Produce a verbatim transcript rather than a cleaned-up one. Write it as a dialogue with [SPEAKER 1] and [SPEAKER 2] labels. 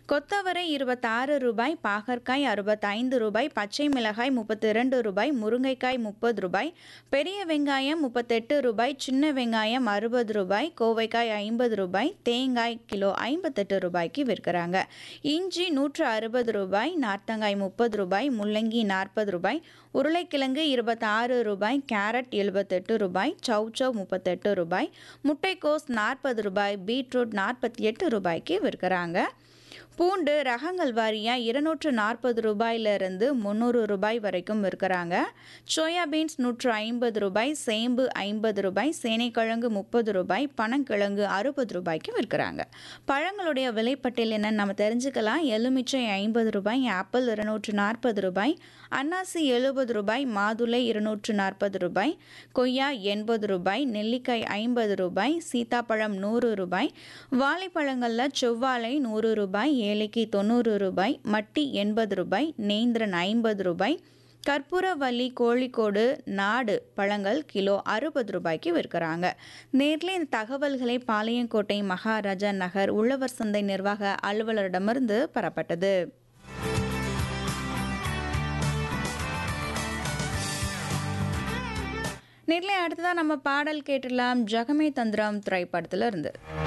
[SPEAKER 1] கொத்தவரை இருபத்தாறு ரூபாய், பாகற்காய் அறுபத்தைந்து ரூபாய், பச்சை மிளகாய் முப்பத்தி இரண்டு ரூபாய், முருங்கைக்காய் முப்பது ரூபாய், பெரிய வெங்காயம் முப்பத்தெட்டு ரூபாய், சின்ன வெங்காயம் அறுபது ரூபாய், கோவைக்காய் ஐம்பது ரூபாய், தேங்காய் கிலோ ஐம்பத்தெட்டு ரூபாய்க்கு விற்கிறாங்க. இஞ்சி நூற்று அறுபது ரூபாய், நார்த்தங்காய் முப்பது ரூபாய், முள்ளங்கி நாற்பது ரூபாய், உருளைக்கிழங்கு இருபத்தாறு ரூபாய், கேரட் எழுபத்தெட்டு ரூபாய், சௌச்சவ் முப்பத்தெட்டு ரூபாய், முட்டைக்கோஸ் நாற்பது ரூபாய், பீட்ரூட் நாற்பத்தி எட்டு ரூபாய்க்கு விற்கிறாங்க. பூண்டு ரகங்கள் வாரியாக இருநூற்று நாற்பது ரூபாயிலிருந்து முந்நூறு ரூபாய் வரைக்கும் விற்கிறாங்க. சோயாபீன்ஸ் நூற்று ஐம்பது ரூபாய், சேம்பு ஐம்பது ரூபாய், சேனைக்கிழங்கு முப்பது ரூபாய், பனங்கிழங்கு அறுபது ரூபாய்க்கு விற்கிறாங்க. பழங்களுடைய விலைப்பட்டியல் என்னன்னு நம்ம தெரிஞ்சுக்கலாம். எலுமிச்சை ஐம்பது ரூபாய், ஆப்பிள் இருநூற்று நாற்பது ரூபாய், அன்னாசி எழுபது ரூபாய், மாதுளை இருநூற்று நாற்பது ரூபாய், கொய்யா எண்பது ரூபாய், நெல்லிக்காய் ஐம்பது ரூபாய், சீத்தாப்பழம் நூறு ரூபாய், வாழைப்பழங்களில் செவ்வாழை நூறு ரூபாய், ஏலக்கி தொண்ணூறு ரூபாய், மட்டி எண்பது ரூபாய், நேந்திரன் ஐம்பது ரூபாய், கற்பூரவல்லி கோழிக்கோடு நாடு பழங்கள் கிலோ அறுபது ரூபாய்க்கு விற்கிறாங்க. நேரில் இந்த தகவல்களை பாளையங்கோட்டை மகாராஜா நகர் உழவர் சந்தை நிர்வாக அலுவலரிடமிருந்து பெறப்பட்டது. நேரில் அடுத்ததான் நம்ம பாடல் கேட்டுடலாம். ஜகமே தந்திரம் திரைப்படத்துல இருந்து.